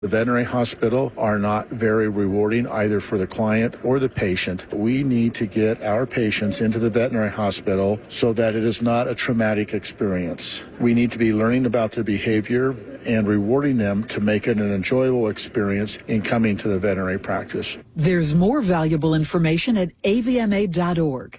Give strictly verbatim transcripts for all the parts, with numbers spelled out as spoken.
The veterinary hospital are not very rewarding either for the client or the patient. We need to get our patients into the veterinary hospital so that it is not a traumatic experience. We need to be learning about their behavior and rewarding them to make it an enjoyable experience in coming to the veterinary practice. There's more valuable information at A V M A dot org.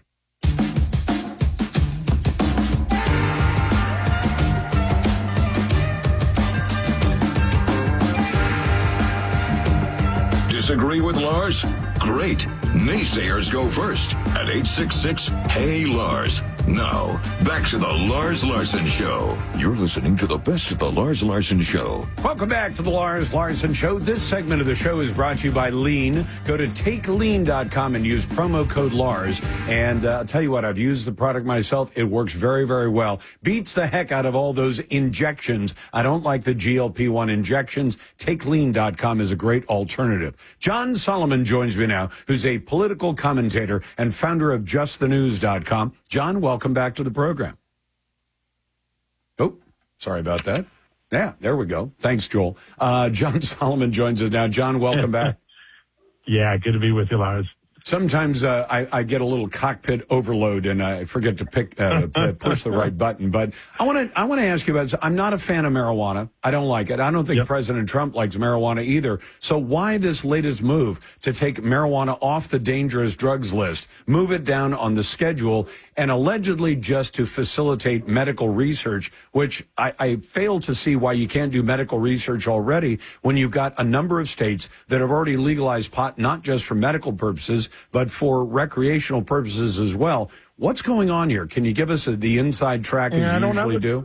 Disagree with Lars? Great. Naysayers go first at eight six six, Hey Lars. Now, back to the Lars Larson Show. You're listening to the best of the Lars Larson Show. Welcome back to the Lars Larson Show. This segment of the show is brought to you by Lean. Go to take lean dot com and use promo code Lars. And uh, I'll tell you what, I've used the product myself. It works very, very well. Beats the heck out of all those injections. I don't like the G L P one injections. take lean dot com is a great alternative. John Solomon joins me now, who's a political commentator and founder of just the news dot com. John, welcome back to the program. Oh, sorry about that. Yeah, there we go. Thanks, Joel. Uh, John Solomon joins us now. John, welcome back. Yeah, good to be with you, Lars. Sometimes uh, I, I get a little cockpit overload and I forget to pick uh, push the right button. But I want to I want to ask you about this. I'm not a fan of marijuana. I don't like it. I don't think yep. President Trump likes marijuana either. So why this latest move to take marijuana off the dangerous drugs list, move it down on the schedule, and allegedly just to facilitate medical research, which I, I fail to see why you can't do medical research already when you've got a number of states that have already legalized pot, not just for medical purposes, but for recreational purposes as well. What's going on here? Can you give us a, the inside track as yeah, you usually a, do?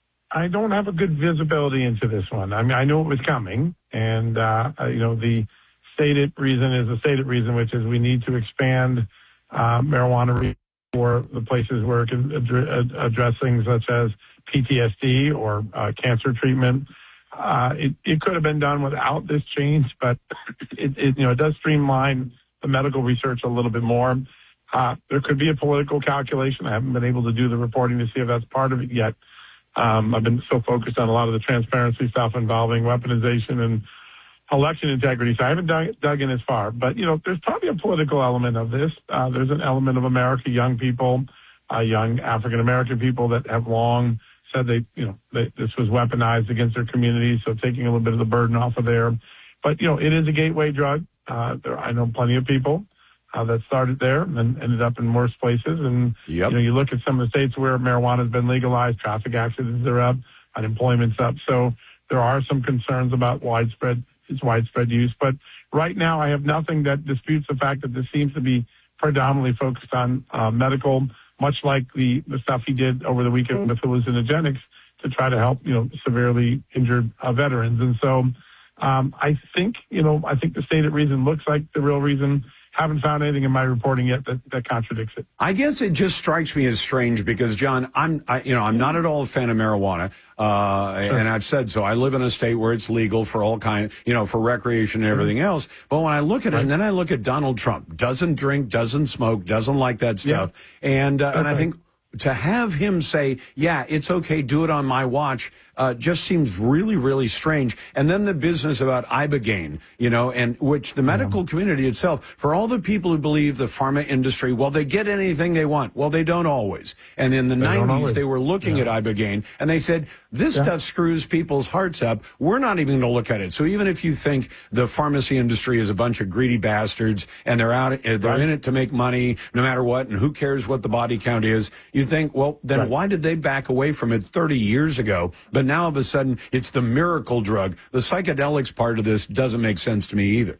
I don't have a good visibility into this one. I mean, I knew it was coming, and, uh, you know, the stated reason is the stated reason, which is we need to expand uh, marijuana for the places where it can address things such as P T S D or uh, cancer treatment. Uh, it, it could have been done without this change, but it, it, you know, it does streamline the medical research a little bit more. Uh, there could be a political calculation. I haven't been able to do the reporting to see if that's part of it yet. Um, I've been so focused on a lot of the transparency stuff involving weaponization and election integrity, so I haven't dug, dug in as far. But, you know, there's probably a political element of this. Uh, there's an element of America, young people, uh, young African-American people that have long said they, you know, they, this was weaponized against their communities, so taking a little bit of the burden off of there. But, you know, it is a gateway drug. Uh, there, I know plenty of people uh, that started there and ended up in worse places. And, yep. you know, you look at some of the states where marijuana has been legalized, traffic accidents are up, unemployment's up. So there are some concerns about widespread, its widespread use. But right now I have nothing that disputes the fact that this seems to be predominantly focused on uh, medical, much like the, the stuff he did over the weekend with hallucinogenics to try to help, you know, severely injured uh, veterans. And so, Um, I think, you know, I think the stated reason looks like the real reason. Haven't found anything in my reporting yet that, that contradicts it. I guess it just strikes me as strange because, John, I'm, I, you know, I'm not at all a fan of marijuana, uh, sure. and I've said so. I live in a state where it's legal for all kind, you know, for recreation and everything mm-hmm. else. But when I look at it, right. and then I look at Donald Trump, doesn't drink, doesn't smoke, doesn't like that stuff, yeah. and uh, okay. and I think to have him say, yeah, it's okay, do it on my watch, uh, just seems really, really strange. And then the business about Ibogaine, you know, and which the medical yeah. community itself, for all the people who believe the pharma industry, well, they get anything they want. Well, they don't always. And in the they nineties, they were looking yeah. at Ibogaine, and they said, this yeah. stuff screws people's hearts up. We're not even going to look at it. So even if you think the pharmacy industry is a bunch of greedy bastards, and they're out, they're right. in it to make money no matter what, and who cares what the body count is, you think, well, then right. why did they back away from it thirty years ago? But now all of a sudden it's the miracle drug. The psychedelics part of this doesn't make sense to me either.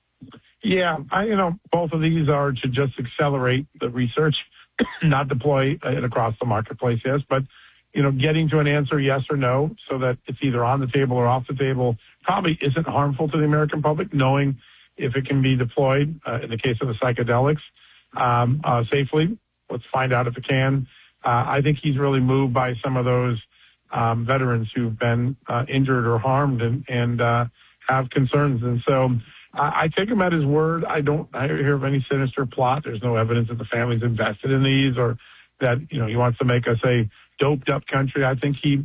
Yeah, I, you know, both of these are to just accelerate the research, not deploy it across the marketplace, yes, but, you know, getting to an answer yes or no so that it's either on the table or off the table probably isn't harmful to the American public, knowing if it can be deployed, uh, in the case of the psychedelics, um, uh, safely. Let's find out if it can. Uh, I think he's really moved by some of those um, veterans who've been uh, injured or harmed and, and uh, have concerns. And so I, I take him at his word. I don't I hear of any sinister plot. There's no evidence that the family's invested in these or that, you know, he wants to make us a doped up country. I think he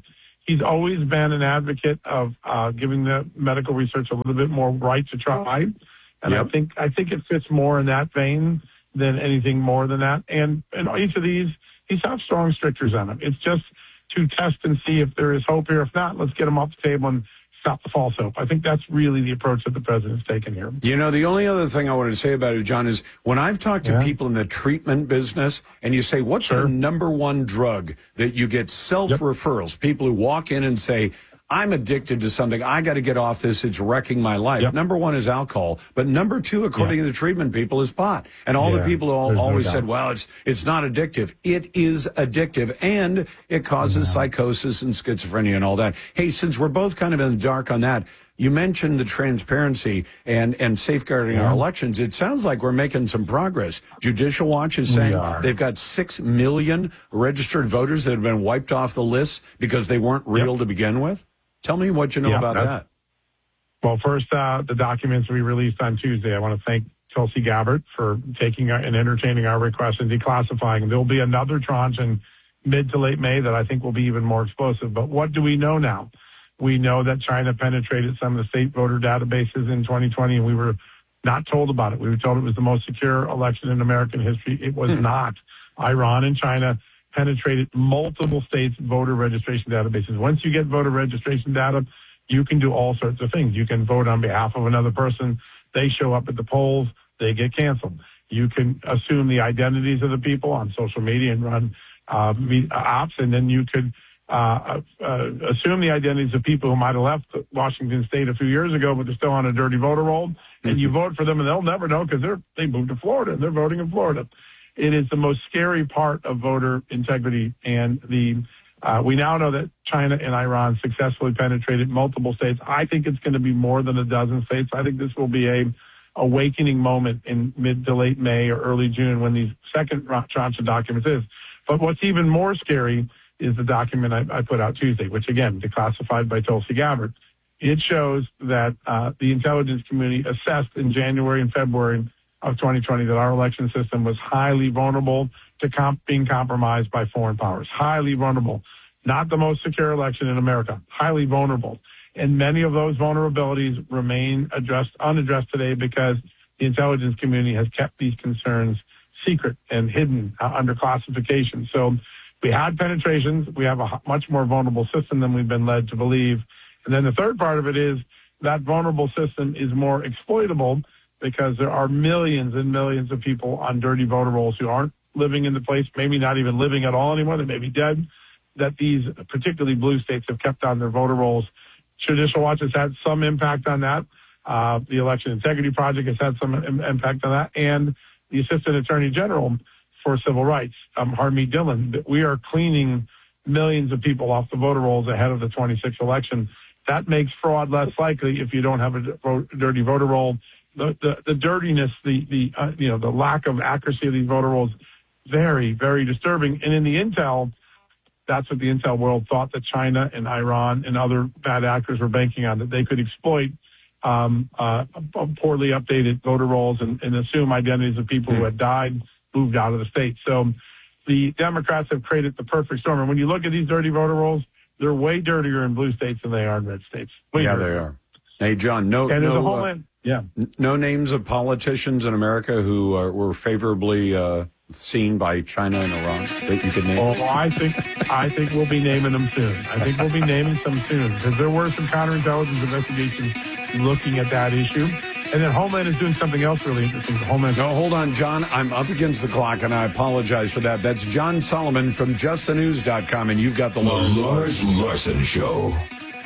He's always been an advocate of uh, giving the medical research a little bit more right to try, and yep. I think I think it fits more in that vein than anything more than that. And and each of these, he's have strong strictures on them. It's just to test and see if there is hope here. If not, let's get them off the table and stop the false hope. I think that's really the approach that the president's taken here. You know, the only other thing I wanted to say about it, John, is when I've talked to yeah. people in the treatment business and you say, what's sure. the number one drug that you get self-referrals, yep. people who walk in and say, I'm addicted to something. I got to get off this. It's wrecking my life. Yep. Number one is alcohol. But number two, according yeah. to the treatment people, is pot. And all yeah. the people who all, always no said, well, it's it's not addictive. It is addictive. And it causes yeah. psychosis and schizophrenia and all that. Hey, since we're both kind of in the dark on that, you mentioned the transparency and, and safeguarding yeah. our elections. It sounds like we're making some progress. Judicial Watch is saying they've got six million registered voters that have been wiped off the list because they weren't real yep. to begin with. Tell me what you know yeah, about that. Well, first, uh, the documents we released on Tuesday. I want to thank Tulsi Gabbard for taking our, and entertaining our request and declassifying. There will be another tranche in mid to late May that I think will be even more explosive. But what do we know now? We know that China penetrated some of the state voter databases in twenty twenty, and we were not told about it. We were told it was the most secure election in American history. It was not. Iran and China penetrated multiple states' voter registration databases. Once you get voter registration data, you can do all sorts of things. You can vote on behalf of another person. They show up at the polls. They get canceled. You can assume the identities of the people on social media and run uh, ops, and then you could uh, uh, assume the identities of people who might have left Washington State a few years ago, but they're still on a dirty voter roll, and you vote for them, and they'll never know because they're they moved to Florida, and they're voting in Florida. It is the most scary part of voter integrity, and the uh, we now know that China and Iran successfully penetrated multiple states. I think it's going to be more than a dozen states. I think this will be a awakening moment in mid to late May or early June when these second tranche of documents is. But what's even more scary is the document I, I put out Tuesday, which again declassified by Tulsi Gabbard. It shows that uh, the intelligence community assessed in January and February of twenty twenty that our election system was highly vulnerable to comp- being compromised by foreign powers. Highly vulnerable. Not the most secure election in America. Highly vulnerable. And many of those vulnerabilities remain addressed, unaddressed today because the intelligence community has kept these concerns secret and hidden uh, under classification. So we had penetrations. We have a much more vulnerable system than we've been led to believe. And then the third part of it is that vulnerable system is more exploitable because there are millions and millions of people on dirty voter rolls who aren't living in the place, maybe not even living at all anymore. They may be dead, that these particularly blue states have kept on their voter rolls. Judicial Watch has had some impact on that. Uh, the Election Integrity Project has had some im- impact on that. And the Assistant Attorney General for Civil Rights, um, Harmeet Dillon, we are cleaning millions of people off the voter rolls ahead of the twenty-sixth election. That makes fraud less likely if you don't have a vote, dirty voter roll. The, the, the dirtiness, the, the uh, you know, the lack of accuracy of these voter rolls, very, very disturbing. And in the intel, that's what the intel world thought that China and Iran and other bad actors were banking on, that they could exploit um, uh, poorly updated voter rolls and, and assume identities of people who had died, moved out of the state. So the Democrats have created the perfect storm. And when you look at these dirty voter rolls, they're way dirtier in blue states than they are in red states. Way yeah, dirtier. They are. Hey, John, no, and no, homeland, uh, yeah. no names of politicians in America who uh, were favorably uh, seen by China and Iran that you could name? Oh, I think I think we'll be naming them soon. I think we'll be naming some soon because there were some counterintelligence investigations looking at that issue. And then Homeland is doing something else really interesting. Homeland. No, hold on, John. I'm up against the clock, and I apologize for that. That's John Solomon from just the news dot com, and you've got the The Lars Lars Larson Show.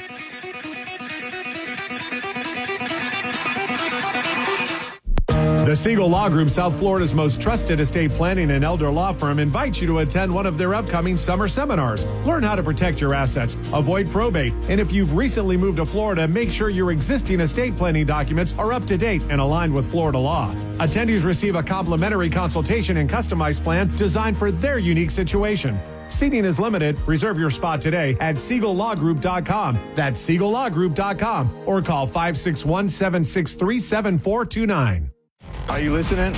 The Siegel Law Group, South Florida's most trusted estate planning and elder law firm, invites you to attend one of their upcoming summer seminars. Learn how to protect your assets, avoid probate, and if you've recently moved to Florida, make sure your existing estate planning documents are up to date and aligned with Florida law. Attendees receive a complimentary consultation and customized plan designed for their unique situation. Seating is limited. Reserve your spot today at Siegel Law Group dot com. That's Siegel Law Group dot com or call five six one, seven six three, seven four two nine. Are you listening?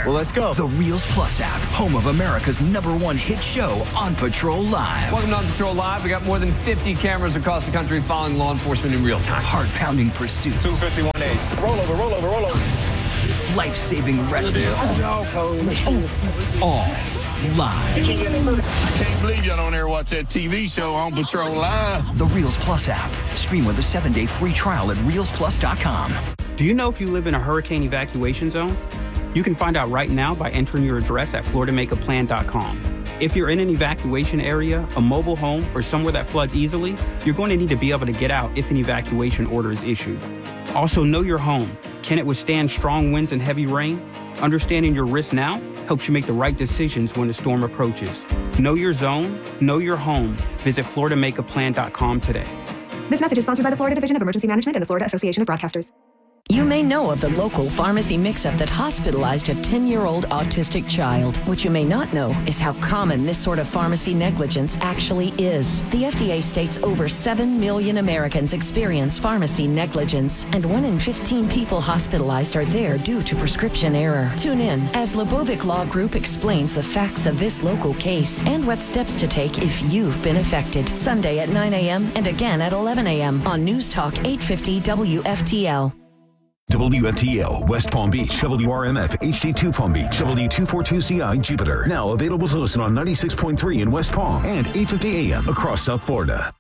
Well, let's go. The Reels Plus app, home of America's number one hit show, On Patrol Live. Welcome to On Patrol Live. We got more than fifty cameras across the country following law enforcement in real time. Heart-pounding pursuits. two fifty-one H. Roll over, roll over, roll over. Life-saving rescues. No, Coach. All live. I can't believe y'all don't ever watch that T V show On Patrol Live. The Reels Plus app. Stream with a seven-day free trial at reels plus dot com. Do you know if you live in a hurricane evacuation zone? You can find out right now by entering your address at florida make a plan dot com. If you're in an evacuation area, a mobile home, or somewhere that floods easily, you're going to need to be able to get out if an evacuation order is issued. Also, know your home. Can it withstand strong winds and heavy rain? Understanding your risk now helps you make the right decisions when a storm approaches. Know your zone, know your home. Visit florida make a plan dot com today. This message is sponsored by the Florida Division of Emergency Management and the Florida Association of Broadcasters. You may know of the local pharmacy mix-up that hospitalized a ten-year-old autistic child. What you may not know is how common this sort of pharmacy negligence actually is. The F D A states over seven million Americans experience pharmacy negligence, and one in fifteen people hospitalized are there due to prescription error. Tune in as Lebovic Law Group explains the facts of this local case and what steps to take if you've been affected. Sunday at nine a.m. and again at eleven a.m. on News Talk eight fifty W F T L. W F T L, West Palm Beach, W R M F, H D two Palm Beach, W two forty-two C I, Jupiter. Now available to listen on ninety-six point three in West Palm and eight fifty A M across South Florida.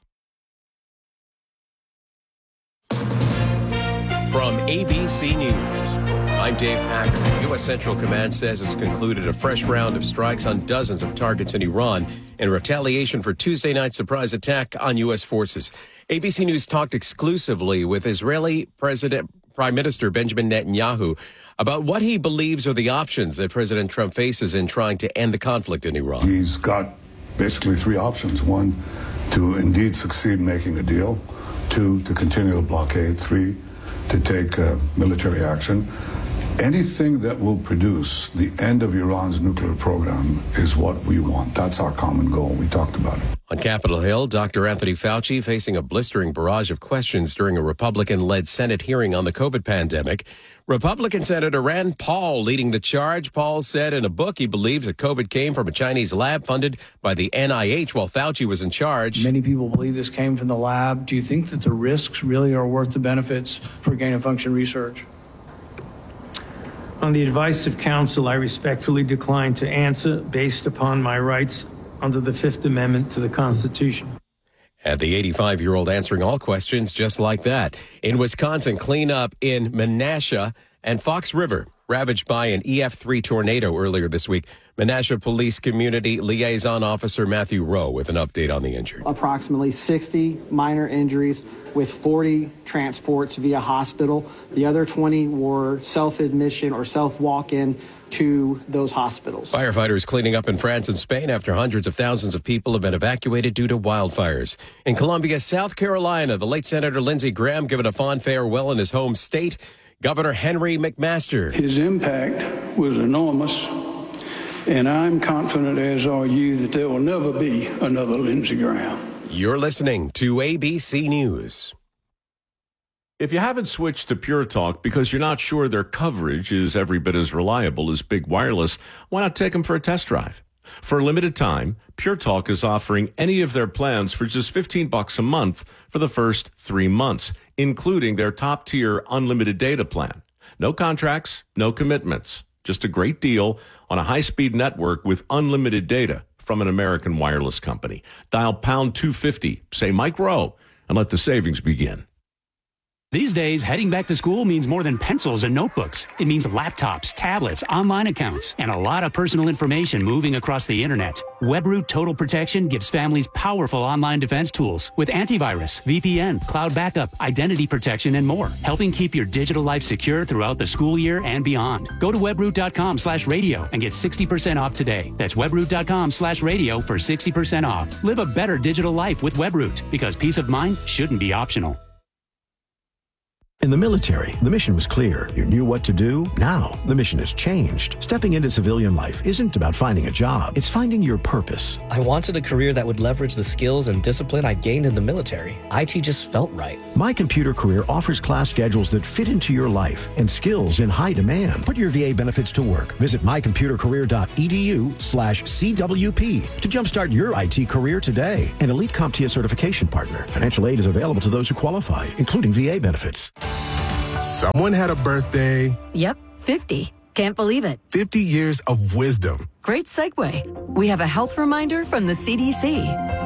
From A B C News, I'm Dave Packer. U S Central Command says it's concluded a fresh round of strikes on dozens of targets in Iran in retaliation for Tuesday night's surprise attack on U S forces. A B C News talked exclusively with Israeli President Prime Minister Benjamin Netanyahu about what he believes are the options that President Trump faces in trying to end the conflict in Iran. He's got basically three options. One, to indeed succeed in making a deal. Two, to continue the blockade. Three, to take uh, military action. Anything that will produce the end of Iran's nuclear program is what we want. That's our common goal. We talked about it. On Capitol Hill, Doctor Anthony Fauci facing a blistering barrage of questions during a Republican-led Senate hearing on the COVID pandemic. Republican Senator Rand Paul leading the charge. Paul said in a book he believes that COVID came from a Chinese lab funded by the N I H while Fauci was in charge. Many people believe this came from the lab. Do you think that the risks really are worth the benefits for gain-of-function research? On the advice of counsel, I respectfully decline to answer based upon my rights under the Fifth Amendment to the Constitution. And the eighty-five-year-old answering all questions just like that. In Wisconsin, cleanup in Menasha and Fox River ravaged by an E F three tornado earlier this week. Menasha Police Community Liaison Officer Matthew Rowe with an update on the injured. Approximately sixty minor injuries with forty transports via hospital. The other twenty were self-admission or self-walk-in to those hospitals. Firefighters cleaning up in France and Spain after hundreds of thousands of people have been evacuated due to wildfires. In Columbia, South Carolina, the late Senator Lindsey Graham given a fond farewell in his home state. Governor Henry McMaster. His impact was enormous, and I'm confident, as are you, that there will never be another Lindsey Graham. You're listening to A B C News. If you haven't switched to Pure Talk because you're not sure their coverage is every bit as reliable as Big Wireless, why not take them for a test drive? For a limited time, Pure Talk is offering any of their plans for just fifteen bucks a month for the first three months, including their top-tier unlimited data plan. No contracts, no commitments, just a great deal on a high-speed network with unlimited data from an American wireless company. Dial pound two fifty, say Mike Rowe, and let the savings begin. These days, heading back to school means more than pencils and notebooks. It means laptops, tablets, online accounts, and a lot of personal information moving across the internet. WebRoot Total Protection gives families powerful online defense tools with antivirus, V P N, cloud backup, identity protection, and more, helping keep your digital life secure throughout the school year and beyond. Go to webroot.com slash radio and get sixty percent off today. That's webroot.com slash radio for sixty percent off. Live a better digital life with WebRoot, because peace of mind shouldn't be optional. In the military, the mission was clear. You knew what to do. Now, the mission has changed. Stepping into civilian life isn't about finding a job. It's finding your purpose. I wanted a career that would leverage the skills and discipline I gained in the military. I T just felt right. My Computer Career offers class schedules that fit into your life and skills in high demand. Put your V A benefits to work. Visit mycomputercareer.edu slash CWP to jumpstart your I T career today. An elite CompTIA certification partner. Financial aid is available to those who qualify, including V A benefits. Someone had a birthday. Yep, fifty. Can't believe it. fifty years of wisdom. Great segue. We have a health reminder from the C D C.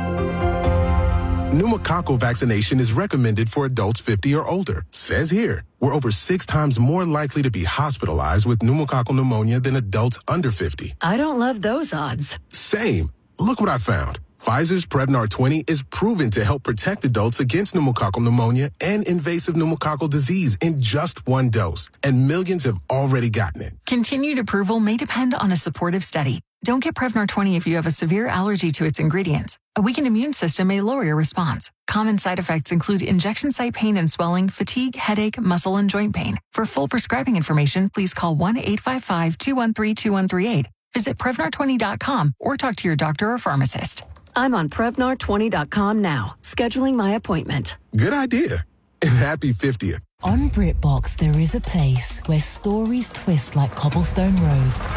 Pneumococcal vaccination is recommended for adults fifty or older. Says here, we're over six times more likely to be hospitalized with pneumococcal pneumonia than adults under fifty. I don't love those odds. Same. Look what I found. Pfizer's Prevnar twenty is proven to help protect adults against pneumococcal pneumonia and invasive pneumococcal disease in just one dose, and millions have already gotten it. Continued approval may depend on a supportive study. Don't get Prevnar twenty if you have a severe allergy to its ingredients. A weakened immune system may lower your response. Common side effects include injection site pain and swelling, fatigue, headache, muscle, and joint pain. For full prescribing information, please call one eight five five, two one three, two one three eight. Visit Prevnar twenty dot com or talk to your doctor or pharmacist. I'm on Prevnar twenty dot com now, scheduling my appointment. Good idea. And happy fiftieth. On BritBox, there is a place where stories twist like cobblestone roads,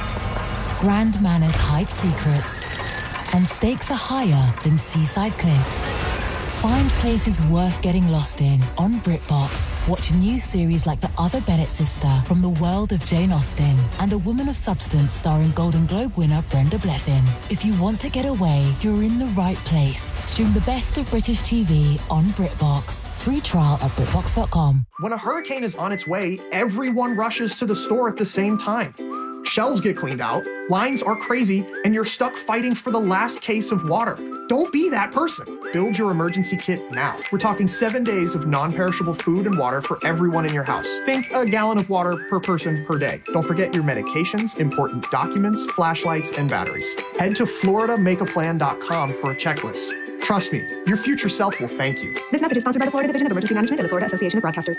grand manners hide secrets, and stakes are higher than seaside cliffs. Find places worth getting lost in on BritBox. Watch new series like The Other Bennett Sister from the world of Jane Austen and A Woman of Substance starring Golden Globe winner Brenda Blethyn. If you want to get away, you're in the right place. Stream the best of British T V on BritBox. Free trial at BritBox dot com. When a hurricane is on its way, everyone rushes to the store at the same time. Shelves get cleaned out, lines are crazy, and you're stuck fighting for the last case of water. Don't be that person. Build your emergency kit now. We're talking seven days of non-perishable food and water for everyone in your house. Think a gallon of water per person per day. Don't forget your medications, important documents, flashlights, and batteries. Head to Florida Make A Plan dot com for a checklist. Trust me, your future self will thank you. This message is sponsored by the Florida Division of Emergency Management and the Florida Association of Broadcasters.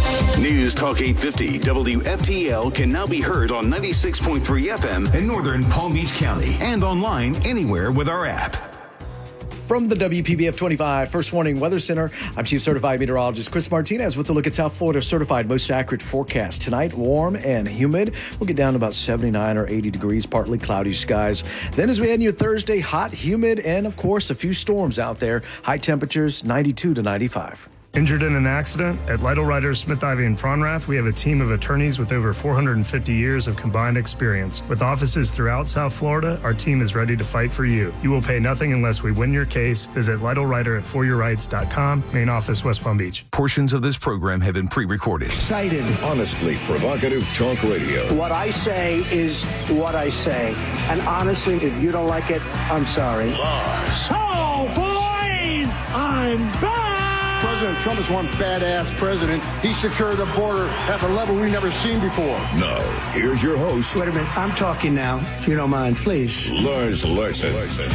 News Talk eight fifty W F T L can now be heard on ninety-six point three F M in northern Palm Beach County and online anywhere with our app. From the W P B F twenty-five First Warning Weather Center, I'm Chief Certified Meteorologist Chris Martinez with a look at South Florida's certified most accurate forecast. Tonight, warm and humid. We'll get down to about seventy-nine or eighty degrees, partly cloudy skies. Then as we head into Thursday, hot, humid, and of course, a few storms out there. High temperatures, ninety-two to ninety-five. Injured in an accident? At Lytle Writers, Smith, Ivy, and Fronrath, we have a team of attorneys with over four hundred fifty years of combined experience. With offices throughout South Florida, our team is ready to fight for you. You will pay nothing unless we win your case. Visit Lytle Writer at for your rights dot com, main office, West Palm Beach. Portions of this program have been pre-recorded. Excited. Honestly provocative talk radio. What I say is what I say. And honestly, if you don't like it, I'm sorry. Lars. Oh, boys! I'm back! President Trump is one badass president. He secured the border at a level we've never seen before. Now, here's your host. Wait a minute. I'm talking now. If you don't mind, please. Lars Larson.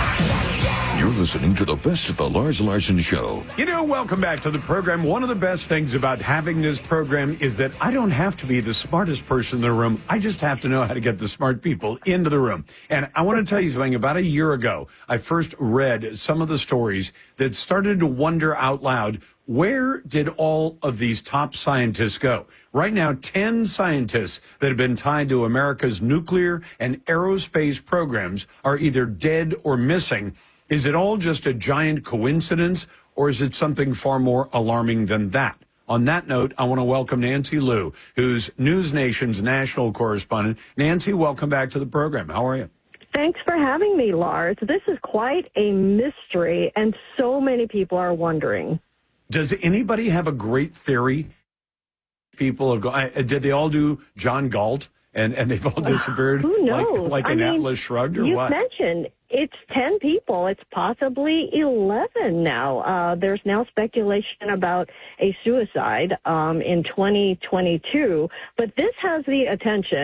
You're listening to the best of the Lars Larson Show. You know, welcome back to the program. One of the best things about having this program is that I don't have to be the smartest person in the room. I just have to know how to get the smart people into the room. And I want to tell you something. About a year ago, I first read some of the stories that started to wonder out loud, where did all of these top scientists go? Right now, ten scientists that have been tied to America's nuclear and aerospace programs are either dead or missing. Is it all just a giant coincidence, or is it something far more alarming than that? On that note, I want to welcome Nancy Liu, who's News Nation's national correspondent. Nancy, welcome back to the program. How are you? Thanks for having me, Lars. This is quite a mystery, and so many people are wondering. Does anybody have a great theory? People have gone, did they all do John Galt and, and they've all disappeared? Who knows? Like, like I an mean, Atlas Shrugged or you what? You mentioned it's ten people. It's possibly eleven now. Uh, there's now speculation about a suicide um, in twenty twenty-two. But this has the attention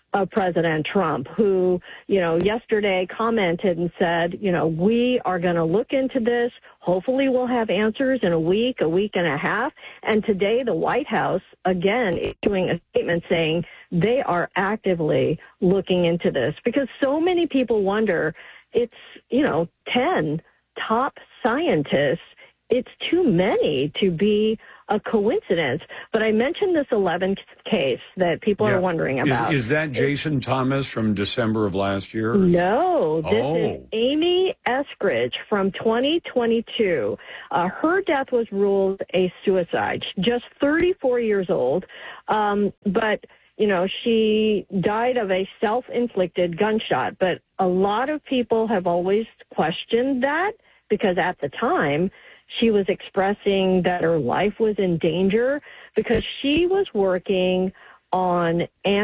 of President Trump, who, you know, yesterday commented and said, you know, we are going to look into this. Hopefully we'll have answers in a week, a week and a half. And today the White House, again, issuing a statement saying they are actively looking into this because so many people wonder, it's, you know, ten top scientists. It's too many to be a coincidence. But I mentioned this eleventh case that people Yeah. are wondering about. Is, is that Jason Thomas from December of last year? No, this Oh. is Amy Eskridge from twenty twenty-two. Uh, her death was ruled a suicide, just thirty-four years old. Um, but, you know, she died of a self-inflicted gunshot. But a lot of people have always questioned that because at the time, she was expressing that her life was in danger because she was working on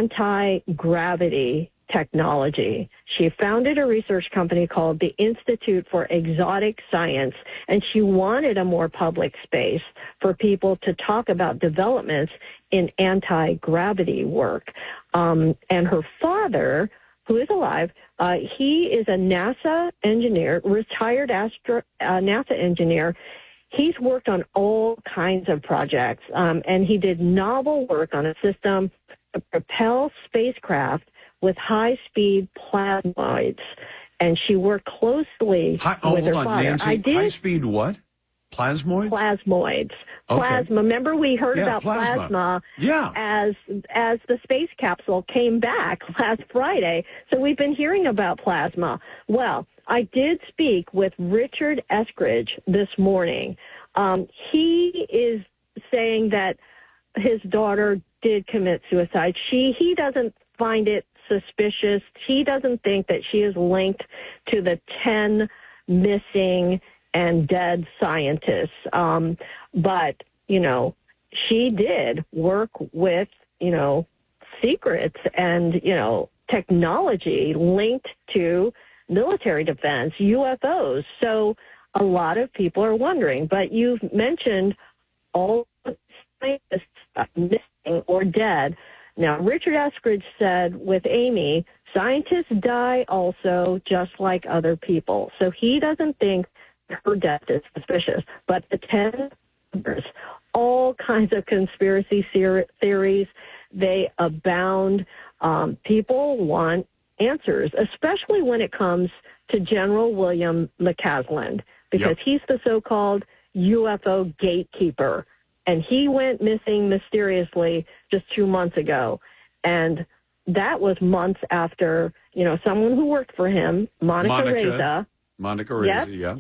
anti-gravity technology. She founded a research company called the Institute for Exotic Science, and she wanted a more public space for people to talk about developments in anti-gravity work. Um, and her father, who is alive, uh, he is a NASA engineer, retired astro, uh, NASA engineer. He's worked on all kinds of projects, um, and he did novel work on a system to propel spacecraft with high-speed plasmoids. And she worked closely Hi, oh, with her hold on, father. Nancy. I did High speed what? Plasmoid? plasmoids. Okay. Plasma. Remember we heard Yeah, about plasma. plasma, Yeah. as as the space capsule came back last Friday. So we've been hearing about plasma. Well, I did speak with Richard Eskridge this morning. Um, he is saying that his daughter did commit suicide. She he doesn't find it suspicious. He doesn't think that she is linked to the ten missing and dead scientists. Um, but, you know, she did work with, you know, secrets and, you know, technology linked to military defense, U F Os. So a lot of people are wondering. But you've mentioned all scientists missing or dead. Now, Richard Eskridge said with Amy, scientists die also just like other people. So he doesn't think her death is suspicious. But the ten others, all kinds of conspiracy theories, they abound. Um, people want answers, especially when it comes to General William McCaslin, because Yep. he's the so-called U F O gatekeeper. And he went missing mysteriously just two months ago. And that was months after, you know, someone who worked for him, Monica, Monica Reza. Monica Reza, Yep. yeah.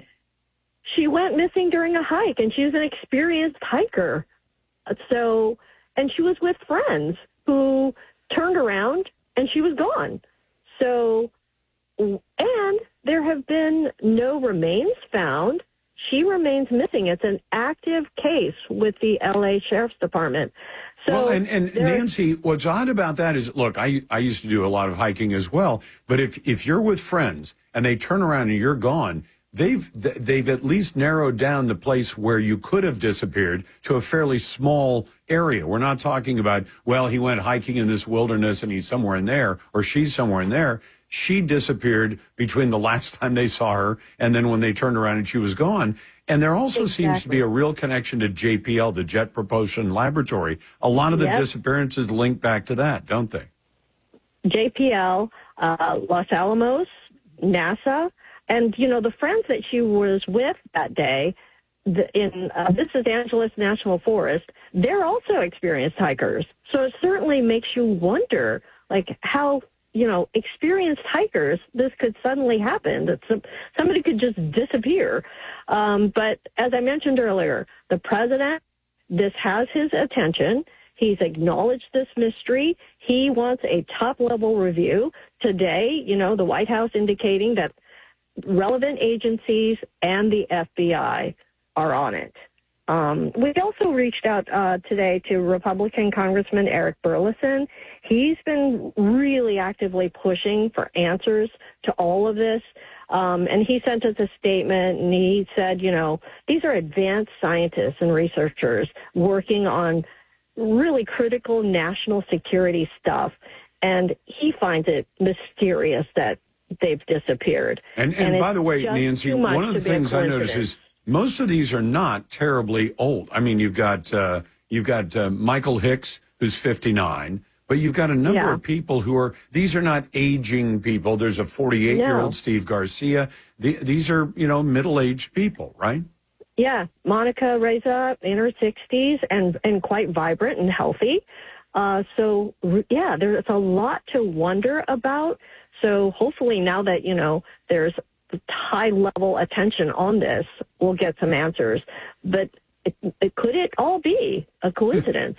She went missing during a hike, and she was an experienced hiker. So, and she was with friends who turned around, and she was gone. So, and there have been no remains found. She remains missing. It's an active case with the L A Sheriff's Department. So well, and, and there- Nancy, what's odd about that is, look, I I used to do a lot of hiking as well, but if if you're with friends and they turn around and you're gone, they've they've at least narrowed down the place where you could have disappeared to a fairly small area. We're not talking about, well, he went hiking in this wilderness and he's somewhere in there, or she's somewhere in there. She disappeared between the last time they saw her and then when they turned around and she was gone. And there also seems to be a real connection to J P L, the Jet Propulsion Laboratory. A lot of the Yep. disappearances link back to that, don't they? J P L, uh, Los Alamos, NASA, and, you know, the friends that she was with that day the, in uh, this is Angeles National Forest, they're also experienced hikers. So it certainly makes you wonder, like, how, you know, experienced hikers, this could suddenly happen, that some, somebody could just disappear. Um, but as I mentioned earlier, the president, this has his attention. He's acknowledged this mystery. He wants a top-level review. Today, you know, the White House indicating that relevant agencies and the F B I are on it. Um, we also reached out uh, today to Republican Congressman Eric Burleson. He's been really actively pushing for answers to all of this. Um, and he sent us a statement, and he said, you know, these are advanced scientists and researchers working on really critical national security stuff. and he finds it mysterious that they've disappeared. And and, and by the way, Nancy, one of the things I noticed is most of these are not terribly old. I mean, you've got uh, you've got uh, Michael Hicks, who's fifty-nine, but you've got a number Yeah. of people who are, these are not aging people. There's a forty-eight-year-old No. Steve Garcia. The, these are, you know, middle-aged people, right? Yeah, Monica Reza in her sixties and and quite vibrant and healthy. Uh, so r- yeah, there's a lot to wonder about. So hopefully now that you know there's high level attention on this, we'll get some answers. But it, it, could it all be a coincidence?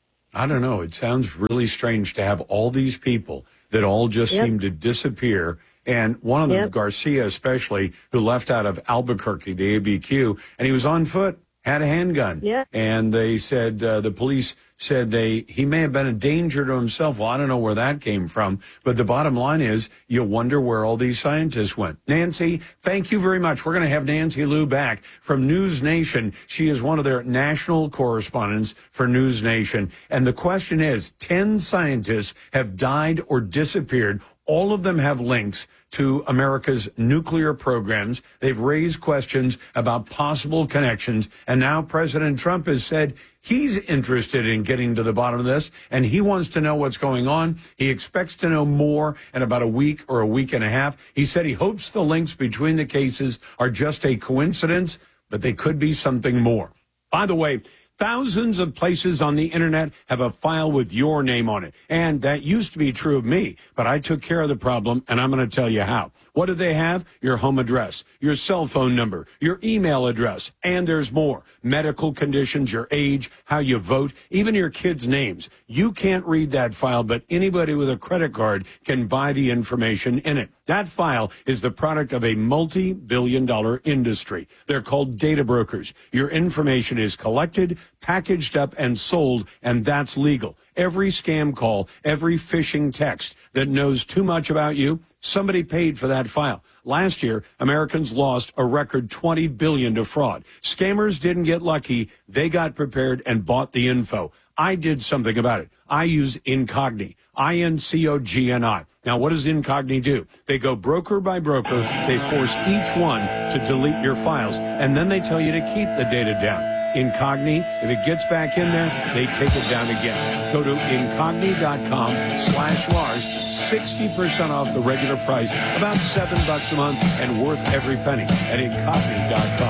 I don't know. It sounds really strange to have all these people that all just Yep. seem to disappear. And one of them, Yep. Garcia especially, who left out of Albuquerque, the A B Q, and he was on foot, had a handgun. Yeah. And they said, uh, the police said they he may have been a danger to himself. Well, I don't know where that came from. But the bottom line is, you wonder where all these scientists went. Nancy, thank you very much. We're going to have Nancy Liu back from News Nation. She is one of their national correspondents for News Nation. And the question is, ten scientists have died or disappeared. All of them have links to America's nuclear programs. They've raised questions about possible connections. And now President Trump has said he's interested in getting to the bottom of this, and he wants to know what's going on. He expects to know more in about a week or a week and a half. He said he hopes the links between the cases are just a coincidence, but they could be something more. By the way, thousands of places on the internet have a file with your name on it. And that used to be true of me, but I took care of the problem, and I'm going to tell you how. What do they have? Your home address, your cell phone number, your email address, and there's more. Medical conditions, your age, how you vote, even your kids' names. You can't read that file, but anybody with a credit card can buy the information in it. That file is the product of a multi-billion dollar industry. They're called data brokers. Your information is collected, packaged up, and sold, and that's legal. Every scam call, every phishing text that knows too much about you, somebody paid for that file. Last year, Americans lost a record twenty billion dollars to fraud. Scammers didn't get lucky. They got prepared and bought the info. I did something about it. I use Incogni, I N C O G N I. Now, what does Incogni do? They go broker by broker. They force each one to delete your files, and then they tell you to keep the data down. Incogni, if it gets back in there, they take it down again. Go to incogni.com slash Lars, sixty percent off the regular price, about seven bucks a month, and worth every penny at incogni dot com.